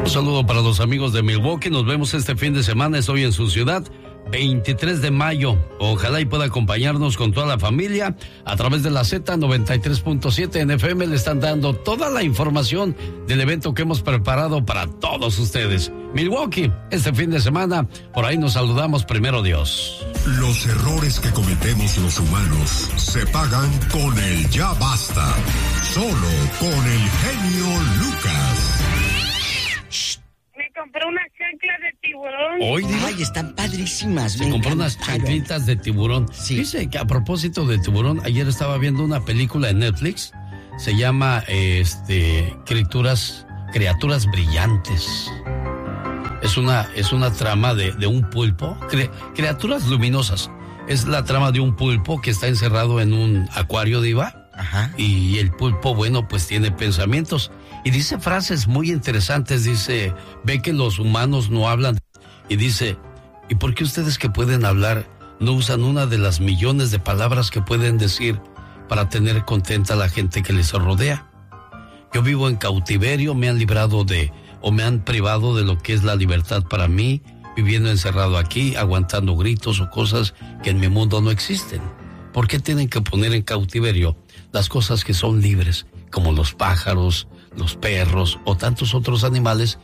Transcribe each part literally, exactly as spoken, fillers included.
Un saludo para los amigos de Milwaukee. Nos vemos este fin de semana. Estoy en su ciudad. veintitrés de mayo. Ojalá y pueda acompañarnos con toda la familia a través de la Z noventa y tres punto siete en F M. Le están dando toda la información del evento que hemos preparado para todos ustedes. Milwaukee, este fin de semana, por ahí nos saludamos, primero Dios. Los errores que cometemos los humanos se pagan con el ya basta. Solo con el genio Lucas. Me compré unas chanclas de tiburón. Hoy, Ay, están padrísimas. Se compró unas chanclitas de tiburón. Sí. Dice que a propósito de tiburón, ayer estaba viendo una película en Netflix. Se llama, este, Criaturas, Criaturas Brillantes. Es una, es una trama de, de un pulpo. Cre, criaturas luminosas. Es la trama de un pulpo que está encerrado en un acuario, diva. Ajá. Y el pulpo, bueno, pues tiene pensamientos. Y dice frases muy interesantes. Dice, ve que los humanos no hablan. Y dice, ¿y por qué ustedes que pueden hablar no usan una de las millones de palabras que pueden decir para tener contenta a la gente que les rodea? Yo vivo en cautiverio, me han librado de, o me han privado de lo que es la libertad para mí, viviendo encerrado aquí, aguantando gritos o cosas que en mi mundo no existen. ¿Por qué tienen que poner en cautiverio las cosas que son libres, como los pájaros, los perros o tantos otros animales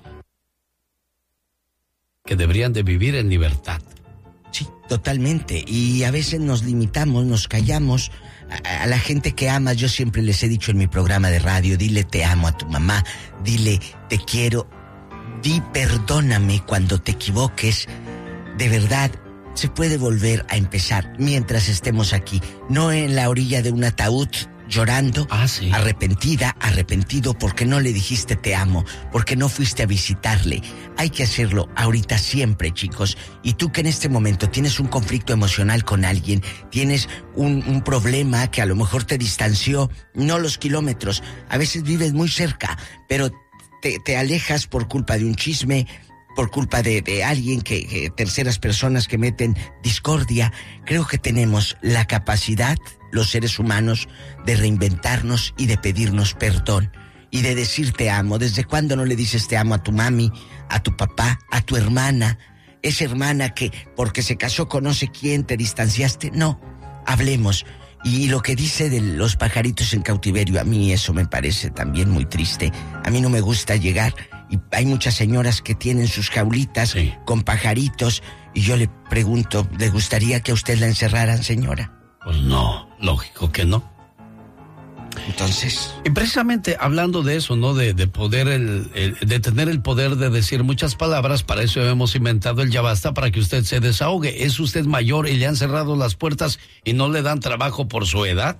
que deberían de vivir en libertad? Sí, totalmente. Y a veces nos limitamos, nos callamos. A, a la gente que amas, yo siempre les he dicho en mi programa de radio, dile te amo a tu mamá, dile te quiero, di perdóname cuando te equivoques. De verdad, se puede volver a empezar mientras estemos aquí, no en la orilla de un ataúd llorando, ah, sí. arrepentida, arrepentido porque no le dijiste te amo, porque no fuiste a visitarle. Hay que hacerlo ahorita siempre, chicos. Y tú que en este momento tienes un conflicto emocional con alguien, tienes un, un problema que a lo mejor te distanció, no los kilómetros, a veces vives muy cerca, pero te, te alejas por culpa de un chisme, por culpa de, de alguien que, que, terceras personas que meten discordia. Creo que tenemos la capacidad, los seres humanos, de reinventarnos y de pedirnos perdón y de decir te amo. ¿Desde cuándo no le dices te amo a tu mami, a tu papá, a tu hermana? Esa hermana que porque se casó con no sé quién te distanciaste. No, hablemos. Y lo que dice de los pajaritos en cautiverio, a mí eso me parece también muy triste. A mí no me gusta llegar, y hay muchas señoras que tienen sus jaulitas sí. con pajaritos, y yo le pregunto, ¿le gustaría que a usted la encerraran, señora? Pues no, lógico que no. Entonces... Y precisamente hablando de eso, ¿no? De, de poder, el, el, de tener el poder de decir muchas palabras, para eso hemos inventado el Ya Basta, para que usted se desahogue. ¿Es usted mayor y le han cerrado las puertas y no le dan trabajo por su edad?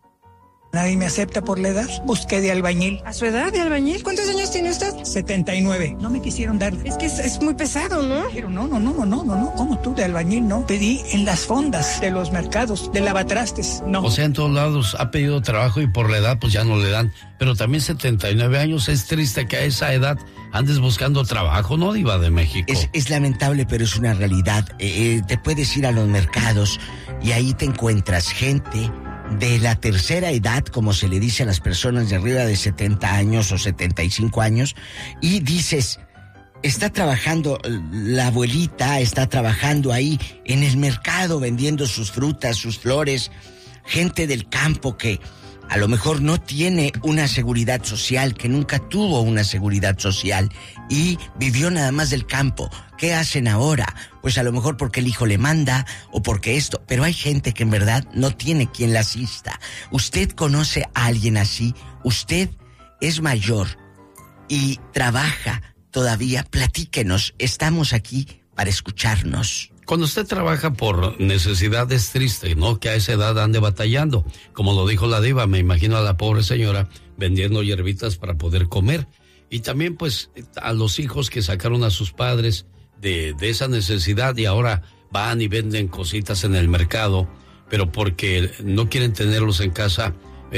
Nadie me acepta por la edad. Busqué de albañil. ¿A su edad de albañil? ¿Cuántos años tiene usted? setenta y nueve. No me quisieron dar. Es que es, es muy pesado, ¿no? Pero no, no, no, no, no, no, no. ¿Cómo tú de albañil? No. Pedí en las fondas de los mercados, de lavatrastes. No. O sea, en todos lados ha pedido trabajo y por la edad pues ya no le dan. Pero también setenta y nueve años, es triste que a esa edad andes buscando trabajo, ¿no, diva de México? Es, es lamentable, pero es una realidad. Eh, eh, te puedes ir a los mercados y ahí te encuentras gente de la tercera edad, como se le dice a las personas de arriba de setenta años o setenta y cinco años, y dices, está trabajando la abuelita, está trabajando ahí en el mercado vendiendo sus frutas, sus flores, gente del campo que a lo mejor no tiene una seguridad social, que nunca tuvo una seguridad social y vivió nada más del campo. ¿Qué hacen ahora? Pues a lo mejor porque el hijo le manda o porque esto, pero hay gente que en verdad no tiene quien la asista. ¿Usted conoce a alguien así? ¿Usted es mayor y trabaja todavía? Platíquenos, estamos aquí para escucharnos. Cuando usted trabaja por necesidad es triste, ¿no? Que a esa edad ande batallando. Como lo dijo la diva, me imagino a la pobre señora vendiendo hierbitas para poder comer. Y también pues a los hijos que sacaron a sus padres de, de esa necesidad y ahora van y venden cositas en el mercado, pero porque no quieren tenerlos en casa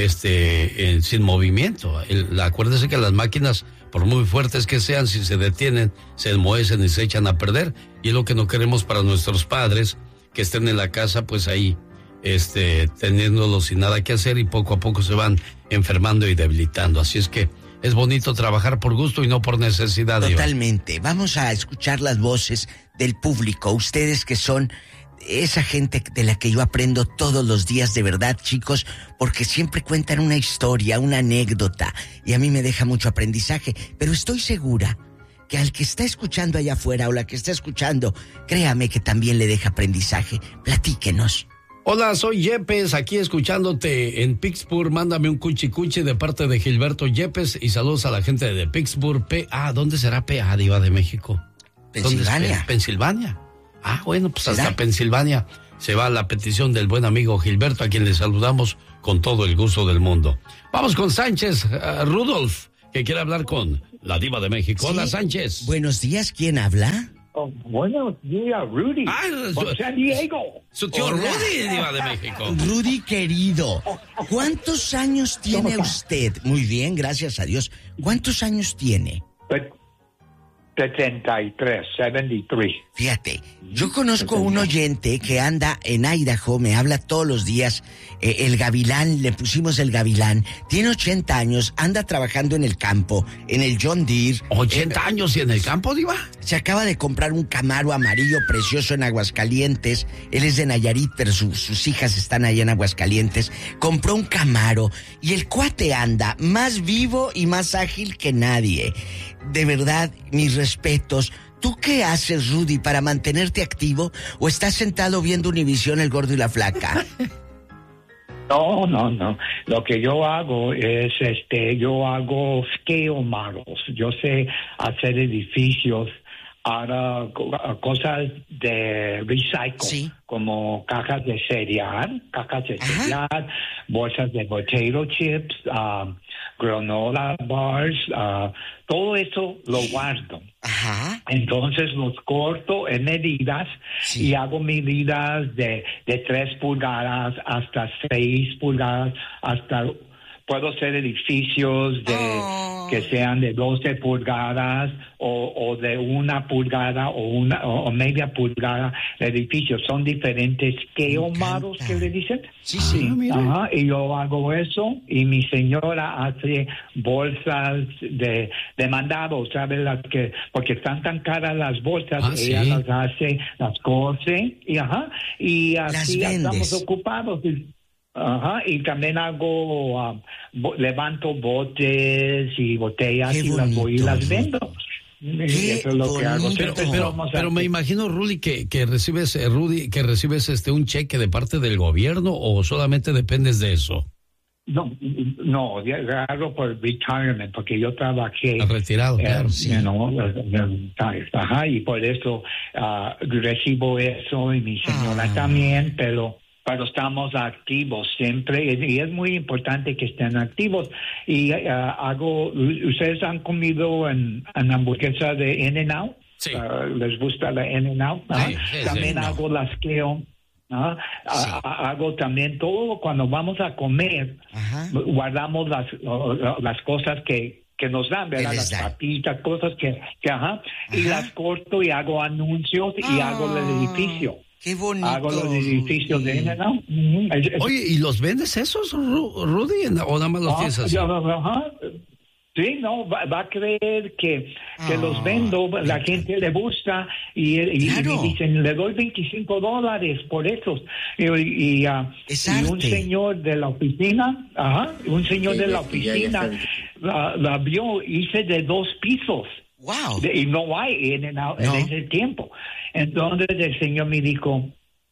este, en, sin movimiento. El, acuérdese que las máquinas, por muy fuertes que sean, si se detienen, se enmohecen y se echan a perder. Y es lo que no queremos para nuestros padres, que estén en la casa, pues ahí, este, teniéndolos sin nada que hacer y poco a poco se van enfermando y debilitando. Así es que es bonito trabajar por gusto y no por necesidad. Totalmente. Diva. Vamos a escuchar las voces del público. Ustedes que son esa gente de la que yo aprendo todos los días, de verdad, chicos, porque siempre cuentan una historia, una anécdota, y a mí me deja mucho aprendizaje. Pero estoy segura que al que está escuchando allá afuera o la que está escuchando, créame que también le deja aprendizaje. Platíquenos. Hola, soy Yepes, aquí escuchándote en Pittsburgh. Mándame un cuchi cuchi de parte de Gilberto Yepes y saludos a la gente de Pittsburgh. P A, ¿dónde será P A, Diva de México? Pensilvania. Pensilvania. Ah, bueno, pues ¿será? Hasta Pensilvania se va la petición del buen amigo Gilberto, a quien le saludamos con todo el gusto del mundo. Vamos con Sánchez, uh, Rudolf, que quiere hablar con la Diva de México. ¿Sí? Hola, Sánchez. Buenos días, ¿quién habla? Oh, buenos días, Rudy. Ah, Por San Diego. Su tío Hola. Rudy, Diva de México. Rudy querido, ¿cuántos años tiene usted? Muy bien, gracias a Dios. ¿Cuántos años tiene? setenta y tres, setenta y tres. Fíjate, yo conozco a un oyente que anda en Idaho, me habla todos los días, eh, el Gavilán, le pusimos el Gavilán, tiene ochenta años, anda trabajando en el campo, en el John Deere. ¿ochenta eh, años y en el campo, Diva? Se acaba de comprar un Camaro amarillo precioso en Aguascalientes. Él es de Nayarit, pero su, sus hijas están allá en Aguascalientes. Compró un Camaro y el cuate anda más vivo y más ágil que nadie. De verdad, mis respetos. ¿Tú qué haces, Rudy, para mantenerte activo? ¿O estás sentado viendo Univisión, El Gordo y la Flaca? No, no, no. Lo que yo hago es, este, yo hago scale models. Yo sé hacer edificios, ahora cosas de recycle, sí, como cajas de cereal, cajas de Ajá. cereal, bolsas de potato chips, um, granola bars, uh, todo eso lo guardo. Ajá. Entonces los corto en medidas, sí, y hago medidas de, de tres pulgadas hasta seis pulgadas, hasta puedo hacer edificios de oh. que sean de doce pulgadas o, o de una pulgada o una o, o media pulgada de edificios. Son diferentes scale models que le dicen. Sí, sí. Ah, Ajá, y yo hago eso y mi señora hace bolsas de, de mandado, ¿sabes? Las que, porque están tan caras las bolsas, ah, ella sí. las hace, las cose y ajá, y así Las vendes. estamos ocupados. Ajá, y también hago, um, bo- levanto botes y botellas Qué y las voy y bonito, las Rudy. vendo. Qué Eso es lo que hago. bonito. Pero, Siempre pero, somos pero me así. imagino, Rudy, que, que recibes, eh, Rudy, que recibes este un cheque de parte del gobierno o solamente dependes de eso. No, no, yo agarro por retirement, porque yo trabajé. Retirado, eh, claro. sí. you know, ajá, y por eso uh, recibo eso y mi señora Ah. también, pero pero estamos activos siempre y, y es muy importante que estén activos. Y uh, hago, ¿ustedes han comido en, en hamburguesa de In-N-Out? Sí. Uh, ¿Les gusta la In-N-Out? Sí, sí, También sí. hago las que ¿no? Sí. Ha- ha- hago también todo cuando vamos a comer, Ajá. guardamos las las cosas que que nos dan, ¿verdad? Que les Las dan. papitas, cosas que, que ajá, y Ajá. las corto y hago anuncios y Ah, hago el edificio. Qué bonito. Hago los edificios Rudy. de ¿no? Ujú. Es- es- Oye, ¿y los vendes esos, Ru- Rudy? ¿O nada más los ah, tienes así? ya, ajá. Sí, no, va, va a creer que, que Ah, los vendo, la gente le gusta y, y, Claro. y dicen, le doy veinticinco dólares por esos. Y, y, ah, Es y un arte. señor de la oficina, ajá, un señor de la oficina la, la vio, hice de dos pisos. Wow. De- y no hay en, en, No. en ese tiempo. Entonces el señor me dijo,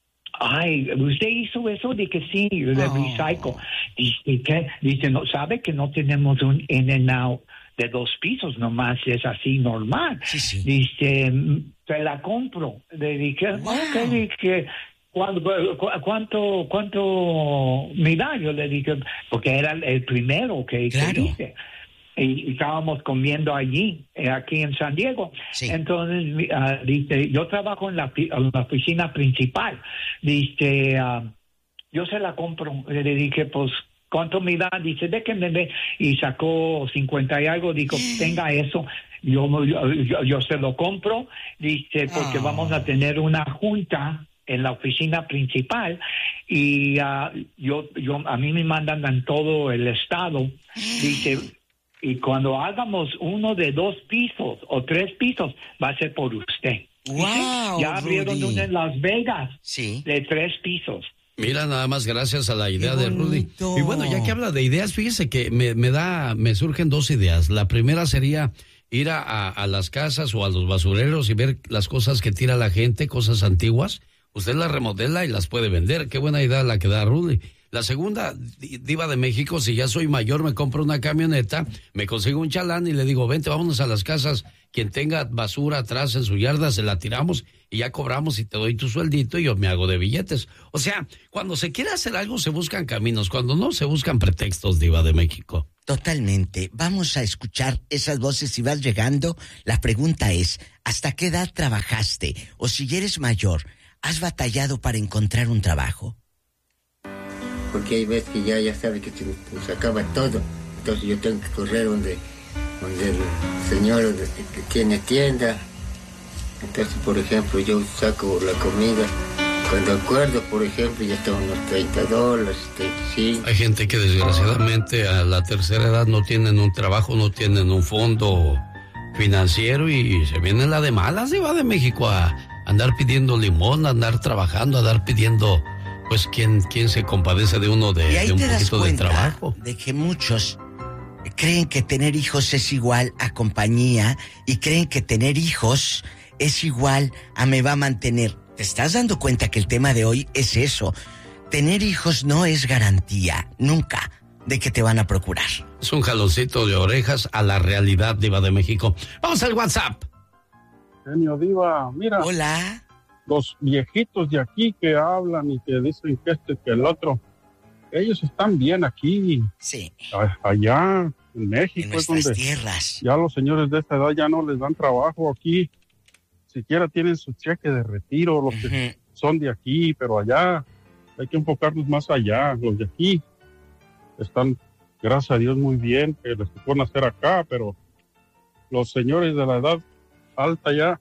ay, ¿usted hizo eso? Dije, sí, de Oh. recycle. Dice, ¿qué? Dice, no, ¿sabe que no tenemos un In-N-Out de dos pisos? Nomás es así normal. Sí, sí. Dice, te la compro. Le dije, Wow. ok, dije, ¿cuánto, cu- cuánto, cuánto me da? Yo le dije, porque era el primero que, que Claro. hice. Y, y estábamos comiendo allí, eh, aquí en San Diego. Sí. Entonces, mi- ah, dice, yo trabajo en la, pi- en la oficina principal. Dice, ah, yo se la compro. Le dije, pues, ¿cuánto me da? Dice, déjenme ver. Y sacó cincuenta y algo. Dijo, tenga eso. Yo, yo, yo, yo se lo compro. Dice, porque Ah. vamos a tener una junta en la oficina principal y ah, yo, yo, a mí me mandan en todo el estado. Dice, Y cuando hagamos uno de dos pisos o tres pisos, va a ser por usted. Wow, ya abrieron Rudy. uno en Las Vegas. Sí. De tres pisos. Mira, nada más gracias a la idea Qué de Rudy. bonito. Y bueno, ya que habla de ideas, fíjese que me, me da, me surgen dos ideas. La primera sería ir a, a, a las casas o a los basureros y ver las cosas que tira la gente, cosas antiguas. Usted las remodela y las puede vender. Qué buena idea la que da Rudy. La segunda, Diva de México, si ya soy mayor, me compro una camioneta, me consigo un chalán y le digo, vente, vámonos a las casas. Quien tenga basura atrás en su yarda, se la tiramos y ya cobramos y te doy tu sueldito y yo me hago de billetes. O sea, cuando se quiere hacer algo, se buscan caminos. Cuando no, se buscan pretextos, Diva de México. Totalmente. Vamos a escuchar esas voces si vas llegando. La pregunta es, ¿hasta qué edad trabajaste? O si ya eres mayor, ¿has batallado para encontrar un trabajo? Porque hay veces que ya, ya sabe que se, se acaba todo. Entonces yo tengo que correr donde, donde el señor donde, que tiene tienda. Entonces, por ejemplo, yo saco la comida. Cuando acuerdo, por ejemplo, ya están unos treinta dólares, treinta y cinco. Hay gente que desgraciadamente a la tercera edad no tienen un trabajo, no tienen un fondo financiero y se viene la de malas, Diva de México, a andar pidiendo limón, a andar trabajando, a andar pidiendo... Pues, ¿quién, quién se compadece de uno de, Y ahí de un te das poquito de cuenta trabajo? de que muchos creen que tener hijos es igual a compañía y creen que tener hijos es igual a me va a mantener. ¿Te estás dando cuenta que el tema de hoy es eso? Tener hijos no es garantía, nunca, de que te van a procurar. Es un jaloncito de orejas a la realidad, Diva de México. Vamos al WhatsApp. Genio Diva, mira. Hola. Los viejitos de aquí que hablan y que dicen que este que el otro, ellos están bien aquí. Sí. Allá en México en es nuestras donde tierras. Ya los señores de esta edad ya no les dan trabajo aquí. Siquiera tienen su cheque de retiro, los uh-huh. que son de aquí, pero allá hay que enfocarnos más allá. Los de aquí están, gracias a Dios, muy bien, que les tocó nacer acá, pero los señores de la edad alta ya,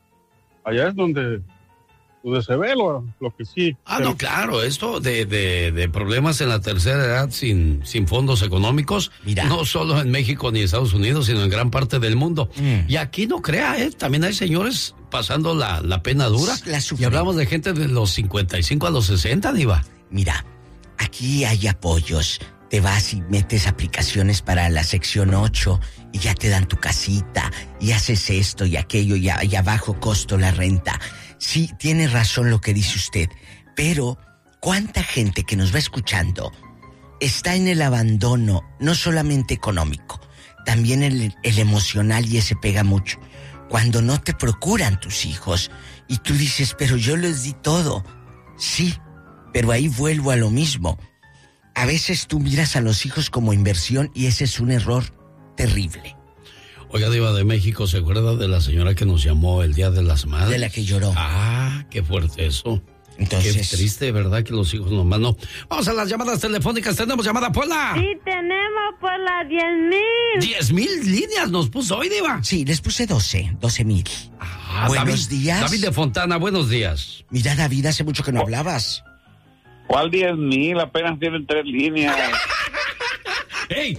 allá es donde... donde se ve lo, lo que sí. Ah, pero... no, claro, esto de, de, de problemas en la tercera edad sin, sin fondos económicos, Mira. no solo en México ni Estados Unidos, sino en gran parte del mundo. Mm. Y aquí no crea, ¿eh? También hay señores pasando la, la pena dura. La y hablamos de gente de los cincuenta y cinco a los sesenta, Diva. Mira, aquí hay apoyos. Te vas y metes aplicaciones para la sección ocho y ya te dan tu casita y haces esto y aquello y a, y a bajo costo la renta. Sí, tiene razón lo que dice usted, pero ¿cuánta gente que nos va escuchando está en el abandono, no solamente económico, también el, el emocional, y ese pega mucho? Cuando no te procuran tus hijos y tú dices, pero yo les di todo. Sí, pero ahí vuelvo a lo mismo. A veces tú miras a los hijos como inversión y ese es un error terrible. Oiga, Diva de México, ¿se acuerda de la señora que nos llamó el Día de las Madres? De la que lloró. Ah, qué fuerte eso. Entonces... Qué triste, ¿verdad? Que los hijos nomás no... Vamos a las llamadas telefónicas. ¿Tenemos llamada, Pola? Sí, tenemos, Pola, diez mil. ¿Diez mil líneas nos puso hoy, Diva? Sí, les puse doce, doce mil. Ah, buenos David, días. David de Fontana, buenos días. Mira, David, hace mucho que no hablabas. ¿Cuál diez mil? Apenas tienen tres líneas. ¡Ey!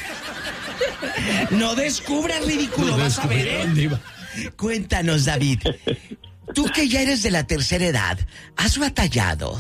No descubras, ridículo, no vas a ver, ¿eh? Cuéntanos, David. Tú que ya eres de la tercera edad, ¿has batallado?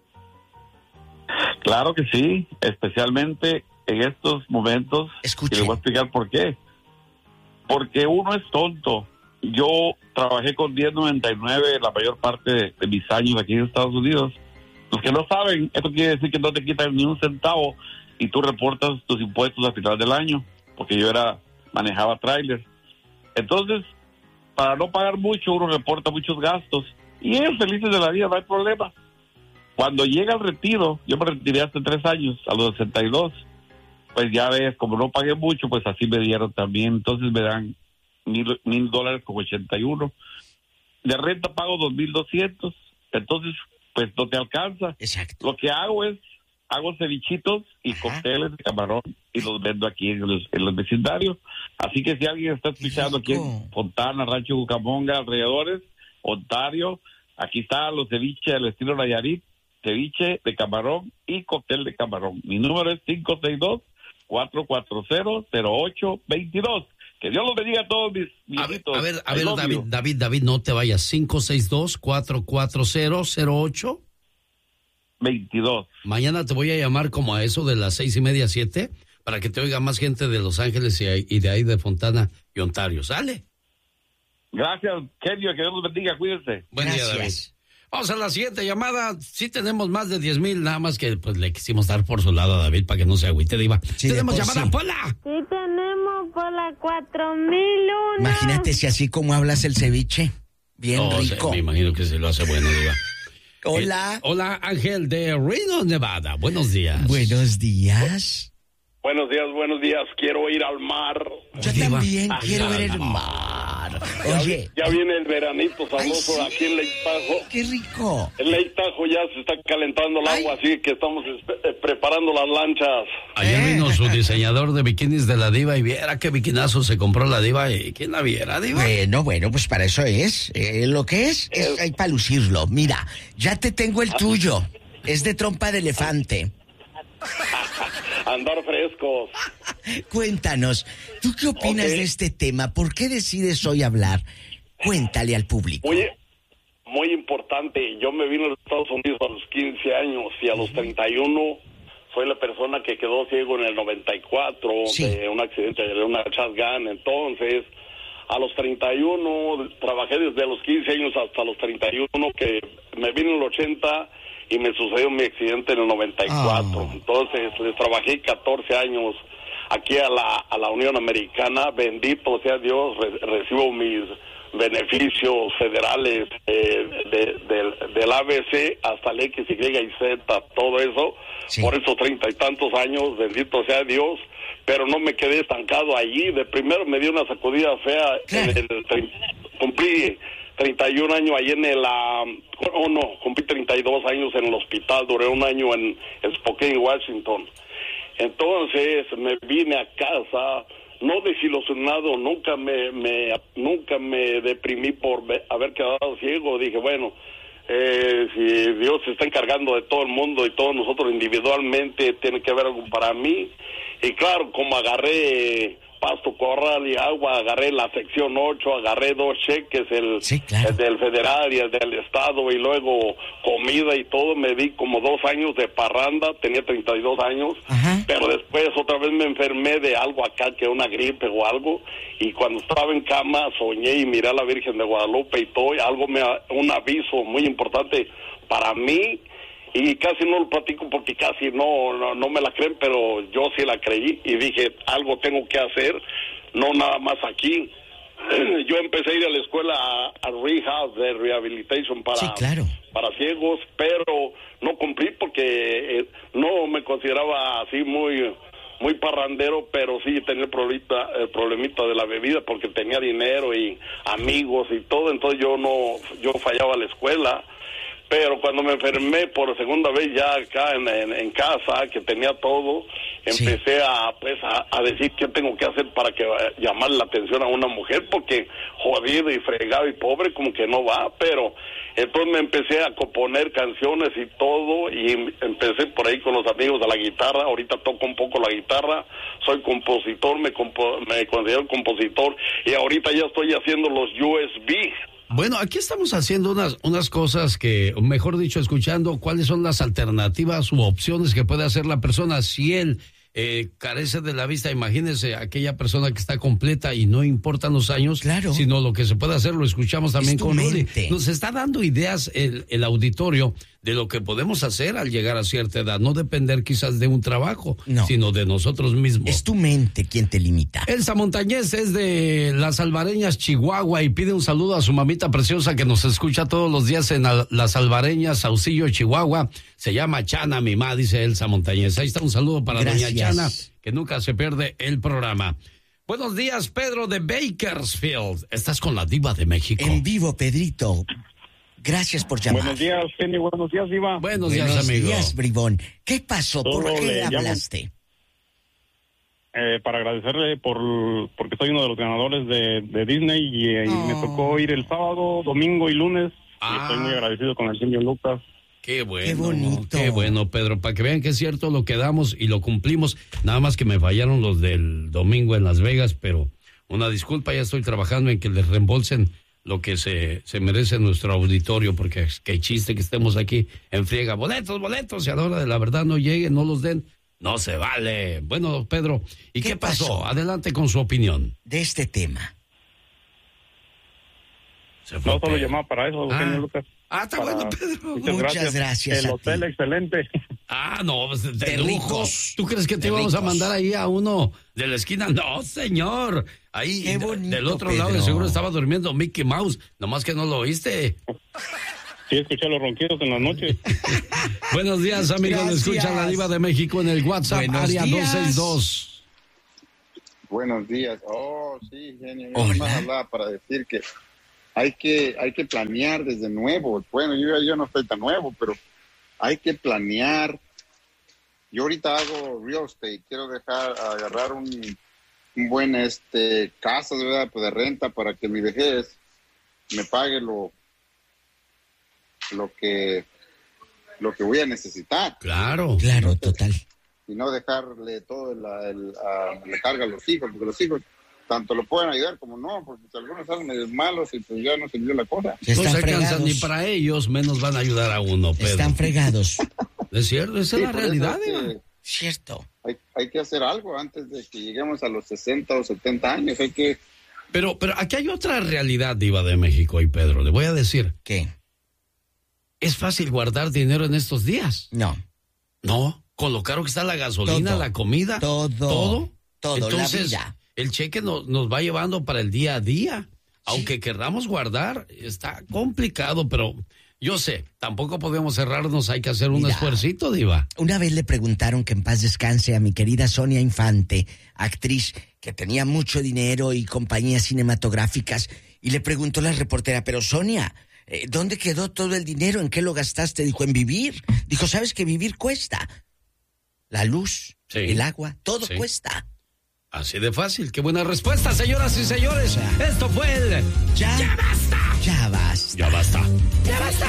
Claro que sí, especialmente en estos momentos. Escuche. Y le voy a explicar por qué. Porque uno es tonto. Yo trabajé con diez noventa y nueve la mayor parte de, de mis años aquí en Estados Unidos. Los que no saben, esto quiere decir que no te quitan ni un centavo y tú reportas tus impuestos al final del año, porque yo era manejaba tráiler. Entonces, para no pagar mucho, uno reporta muchos gastos y ellos felices de la vida, no hay problema. Cuando llega el retiro, yo me retiré hace tres años, a los sesenta y dos, pues ya ves, como no pagué mucho, pues así me dieron también. Entonces me dan mil, mil dólares con ochenta y uno. De renta pago dos mil doscientos. Entonces, pues no te alcanza. Exacto. Lo que hago es, hago cevichitos y Ajá. cócteles de camarón y los vendo aquí en los, en los vecindarios. Así que si alguien está escuchando aquí en Fontana, Rancho Cucamonga, alrededores, Ontario, aquí están los ceviches al estilo Nayarit, ceviche de camarón y cóctel de camarón. Mi número es cinco seis dos, cuatro cuatro cero, cero ocho dos dos. Que Dios los bendiga a todos mis viejitos. A ver, a ver, a ver David, David, David, no te vayas. cinco seis dos, cuatro cuatro cero, cero ocho veintidós. Mañana te voy a llamar como a eso de las seis y media, siete, para que te oiga más gente de Los Ángeles y, y de ahí de Fontana y Ontario. ¿Sale? Gracias, genio, que Dios los bendiga, cuídense. Buen Gracias. día, David. Vamos a la siguiente llamada. Sí tenemos más de diez mil, nada más que pues le quisimos dar por su lado a David para que no se agüite, Diva. Sí, tenemos de por llamada, sí. Pola. Sí tenemos por la cuatro mil uno. Imagínate si así como hablas el ceviche. Bien Oh, rico. sí, me imagino que se lo hace bueno, Diva. Hola. Eh, hola, Ángel de Reno, Nevada. Buenos días. Buenos días. Buenos días, buenos días. Quiero ir al mar. Yo Diva. también Ah, quiero ver el no. mar. Ya, Oye, ya viene el veranito sabroso Ay, sí. aquí en Lake Tahoe. qué rico. En Lake Tahoe ya se está calentando el agua, así que estamos eh, preparando las lanchas. Ayer Eh. vino su diseñador de bikinis de la Diva y viera qué bikinazo se compró la Diva. ¿Y quién la viera, Diva? Bueno, bueno, pues para eso es. Eh, lo que es, es hay para lucirlo. Mira, ya te tengo el tuyo. Es de trompa de elefante. Andar frescos. Cuéntanos, ¿tú qué opinas Ok. de este tema? ¿Por qué decides hoy hablar? Cuéntale al público. Muy, muy importante. Yo me vine a los Estados Unidos a los quince años y a los treinta y uno soy la persona que quedó ciego en el noventa y cuatro Sí. de un accidente de una shotgun. Entonces, a los treinta y uno, trabajé desde los quince años hasta los treinta y uno, que me vine en el ochenta y me sucedió mi accidente en el noventa y cuatro. Oh. Entonces, les trabajé catorce años aquí a la, a la Unión Americana. Bendito sea Dios, re- recibo mis beneficios federales eh, de- del, del A B C hasta el X, Y y Z, todo eso, Sí. por esos treinta y tantos años, bendito sea Dios, pero no me quedé estancado allí. De primero me dio una sacudida fea, Claro. en el, tre- cumplí treinta y un años ahí en el, um, oh no, cumplí treinta y dos años en el hospital, duré un año en Spokane, Washington. Entonces me vine a casa, no desilusionado, nunca me, me nunca me deprimí por ve- haber quedado ciego. Dije, bueno, eh, si Dios se está encargando de todo el mundo y todos nosotros individualmente, tiene que haber algo para mí. Y claro, como agarré pasto, corral y agua, agarré la sección ocho, agarré dos cheques, el, Sí, claro. el del federal y el del estado, y luego comida y todo. Me di como dos años de parranda, tenía treinta y dos años, Ajá. pero después otra vez me enfermé de algo acá, que una gripe o algo, y cuando estaba en cama soñé y miré a la Virgen de Guadalupe y todo, y algo me, un aviso muy importante para mí, y casi no lo platico porque casi no, no, no me la creen, pero yo sí la creí y dije, algo tengo que hacer, no nada más aquí. Yo empecé a ir a la escuela a, a rehab de rehabilitation para, Sí, claro. para ciegos, pero no cumplí porque eh, no me consideraba así muy muy parrandero, pero sí tenía el problemita, el problemita de la bebida porque tenía dinero y amigos y todo, entonces yo no, yo fallaba a la escuela. Pero cuando me enfermé por segunda vez ya acá en, en, en casa, que tenía todo, empecé a pues a, a decir qué tengo que hacer para que eh, llamar la atención a una mujer, porque jodido y fregado y pobre como que no va. Pero entonces me empecé a componer canciones y todo, y empecé por ahí con los amigos de la guitarra. Ahorita toco un poco la guitarra, soy compositor, me, compo me considero compositor, y ahorita ya estoy haciendo los U S B. Bueno, aquí estamos haciendo unas, unas cosas que, mejor dicho, escuchando cuáles son las alternativas u opciones que puede hacer la persona si él eh, carece de la vista. Imagínese aquella persona que está completa y no importan los años, Claro. sino lo que se puede hacer. Lo escuchamos también Es tu con Rudy. mente. Nos está dando ideas el, el auditorio de lo que podemos hacer al llegar a cierta edad. No depender quizás de un trabajo, No. sino de nosotros mismos. Es tu mente quien te limita. Elsa Montañez es de Las Albareñas, Chihuahua, y pide un saludo a su mamita preciosa que nos escucha todos los días en Al- Las Albareñas, Saucillo, Chihuahua. Se llama Chana, mi ma, dice Elsa Montañez. Ahí está un saludo para Gracias. doña Chana, que nunca se pierde el programa. Buenos días, Pedro de Bakersfield. Estás con la Diva de México. En vivo, Pedrito. Gracias por llamar. Buenos días, Penny. Buenos días, Diva. Buenos días, Buenos amigo. días, bribón. ¿Qué pasó? ¿Por Solo qué le llamo- hablaste? Eh, para agradecerle por porque soy uno de los ganadores de, de Disney y, eh, y me Oh. tocó ir el sábado, domingo y lunes. Ah. Y estoy muy agradecido con el señor Lucas. Qué bueno. Qué bonito. Qué bueno, Pedro, para que vean que es cierto lo que damos y lo cumplimos. Nada más que me fallaron los del domingo en Las Vegas, pero una disculpa, ya estoy trabajando en que les reembolsen lo que se, se merece nuestro auditorio, porque es que chiste que estemos aquí en friega. Boletos, boletos, y a la hora de la verdad no lleguen, no los den. No se vale. Bueno, Pedro, ¿y qué, qué pasó? pasó? Adelante con su opinión. De este tema. Se fue no solo llamaba para eso, ah. Eugenio Lucas. Ah, está para... bueno, Pedro. Muchas, Muchas gracias. gracias El hotel ti. excelente. Ah, no, de, de, de ricos. ¿Tú crees que te de íbamos ricos. a mandar ahí a uno de la esquina? No, señor. Ahí Qué bonito, del otro Pedro. lado de seguro estaba durmiendo Mickey Mouse, nomás que no lo oíste. Sí, escuché los ronquidos en la noche. Buenos días, amigos. Le escucha la Diva de México en el WhatsApp, Buenos área días. dos seis dos. Buenos días. Oh, sí, genio. Yo Hola. nomás hablaba para decir que hay que hay que planear desde nuevo. Bueno, yo, yo no estoy tan nuevo, pero hay que planear. Yo ahorita hago real estate. Quiero dejar agarrar un, un buen este casas, ¿verdad? Pues de renta para que mi vejez me pague lo lo que lo que voy a necesitar. Claro. Claro, total. Y no dejarle todo el, el, a, le carga a los hijos, porque los hijos tanto lo pueden ayudar como no, porque si algunos salen medio malos y pues ya no se dio la cosa. No se alcanzan ni para ellos, menos van a ayudar a uno, Pedro. Están fregados. Es cierto, esa Sí, es la por realidad, eso es Diva. que Cierto. Hay, hay que hacer algo antes de que lleguemos a los sesenta o setenta años. Hay que... Pero, pero aquí hay otra realidad, Diva de México y Pedro. Le voy a decir. ¿Qué? ¿Es fácil guardar dinero en estos días? No. No. Con lo caro que está la gasolina, Todo. la comida. Todo. Todo. Todo, Entonces, la vida. el cheque no, nos va llevando para el día a día. Aunque querramos guardar, está complicado, pero yo sé, tampoco podemos cerrarnos, hay que hacer un Mira, esfuercito, Diva. Una vez le preguntaron que en paz descanse a mi querida Sonia Infante, actriz que tenía mucho dinero y compañías cinematográficas, y le preguntó la reportera, pero Sonia, eh, ¿dónde quedó todo el dinero? ¿En qué lo gastaste? Dijo, en vivir. Dijo, ¿sabes que vivir cuesta? La luz, Sí. el agua, todo Sí. cuesta. Así de fácil. Qué buena respuesta, señoras y señores. Esto fue el... Ya, ¡Ya basta! Ya basta. Ya basta. Ya basta.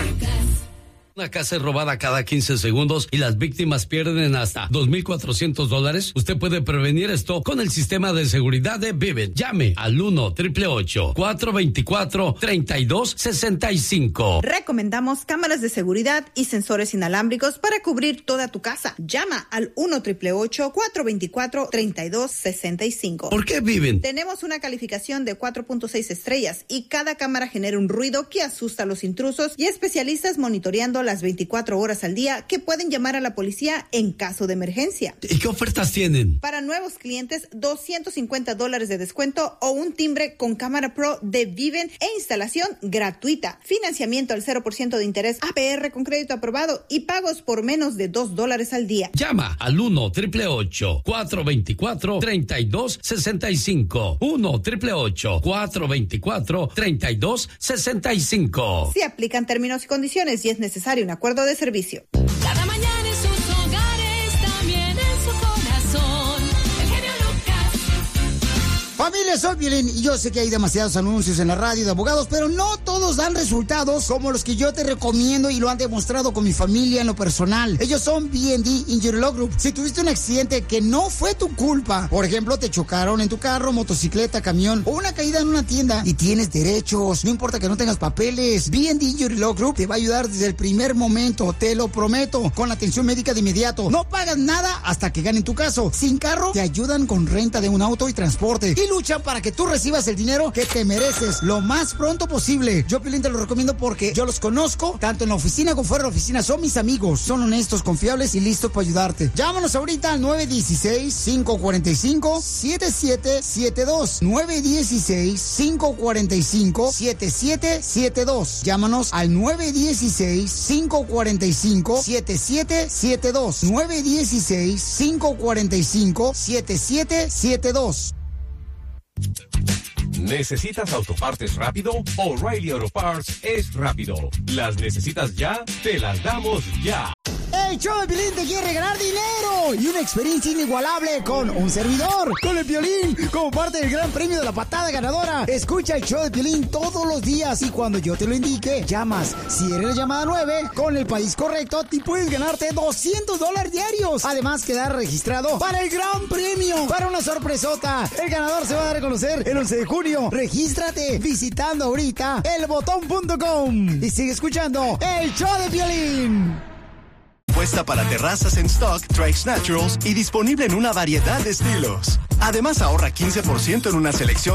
Una casa es robada cada quince segundos y las víctimas pierden hasta dos mil cuatrocientos dólares. Usted puede prevenir esto con el sistema de seguridad de Vivint. Llame al uno, ocho ocho ocho, cuatro dos cuatro, tres dos seis cinco. Recomendamos cámaras de seguridad y sensores inalámbricos para cubrir toda tu casa. Llama al uno, ocho ocho ocho, cuatro dos cuatro, tres dos seis cinco. ¿Por qué Vivint? Tenemos una calificación de cuatro punto seis estrellas y cada cámara genera un ruido que asusta a los intrusos y especialistas monitoreando las veinticuatro horas al día que pueden llamar a la policía en caso de emergencia. ¿Y qué ofertas tienen? Para nuevos clientes, doscientos cincuenta dólares de descuento o un timbre con cámara pro de Vivint e instalación gratuita. Financiamiento al cero por ciento de interés A P R con crédito aprobado y pagos por menos de dos dólares al día. Llama al uno, ocho ocho ocho, cuatro dos cuatro, tres dos seis cinco. uno, ocho ocho ocho, cuatro dos cuatro, tres dos seis cinco. Se aplican términos y condiciones y es necesario un acuerdo de servicio. Cada mañana en sus hogares, también en su corazón. El genio Lucas. Familia, soy Piolín y yo sé que hay demasiados anuncios en la radio de abogados, pero no todos dan resultados como los que yo te recomiendo y lo han demostrado con mi familia en lo personal. Ellos son B and D Injury Law Group. Si tuviste un accidente que no fue tu culpa, por ejemplo, te chocaron en tu carro, motocicleta, camión o una caída en una tienda y tienes derechos, no importa que no tengas papeles, B and D Injury Law Group te va a ayudar desde el primer momento, te lo prometo, con la atención médica de inmediato. No pagas nada hasta que ganen tu caso. Sin carro, te ayudan con renta de un auto y transporte y luchan para que tú recibas el dinero que te mereces lo más pronto posible. Yo, Piolín, te lo recomiendo porque yo los conozco, tanto en la oficina como fuera de la oficina. Son mis amigos, son honestos, confiables y listos para ayudarte. Llámanos ahorita al nueve uno seis, cinco cuatro cinco, siete siete siete dos. nueve uno seis, cinco cuatro cinco, siete siete siete dos. Llámanos al nueve uno seis, cinco cuatro cinco, siete siete siete dos. nueve uno seis, cinco cuatro cinco, siete siete siete dos. ¿Necesitas autopartes rápido? O'Reilly Auto Parts es rápido. ¿Las necesitas ya? Te las damos ya. Hey, El show de Piolín te quiere regalar dinero y una experiencia inigualable con un servidor, con el Piolín, como parte del gran premio de la patada ganadora. Escucha el show de Piolín todos los días y cuando yo te lo indique, llamas. Si eres la llamada nueve, con el país correcto, te puedes ganarte doscientos dólares diarios. Además, quedar registrado para el gran premio, para una sorpresota. El ganador se va a dar a conocer el once de junio. Regístrate visitando ahorita el botón punto com y sigue escuchando el show de Piolín. Puesta para terrazas en stock, Trex Naturals y disponible en una variedad de estilos. Además, ahorra quince por ciento en una selección